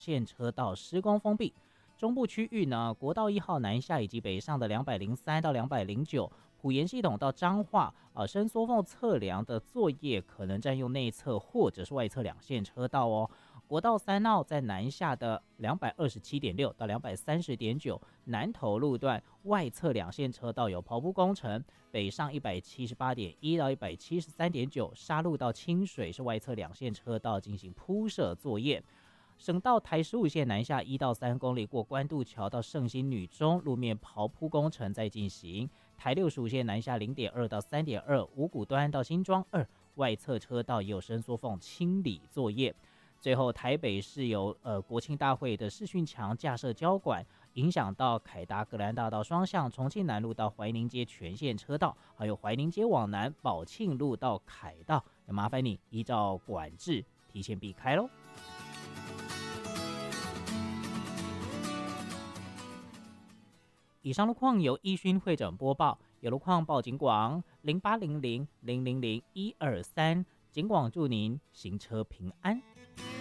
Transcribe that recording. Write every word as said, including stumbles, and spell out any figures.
线车道施工封闭。中部区域呢，国道一号南下以及北上的两百零三到两百零九埔盐系统到彰化，呃，伸缩缝测量的作业可能占用内侧或者是外侧两线车道哦。国道三号在南下的两百二十七点六到两百三十点九南投路段外侧两线车道有刨铺工程，北上一百七十八点一到一百七十三点九沙鹿到清水是外侧两线车道进行铺设作业。省道台十五线南下一到三公里过关渡桥到圣心女中路面刨铺工程在进行，台六十五线南下零点二到三点二五股端到新庄二外侧车道也有伸缩缝清理作业。最后台北市有呃国庆大会的视讯墙架设交管，影响到凯达格兰大道双向重庆南路到怀宁街全线车道，还有怀宁街往南宝庆路到凯道，那麻烦你依照管制提前避开咯。以上路况由一勋会诊播报，有路况报警广零八零零零零零一二三，警广祝您行车平安。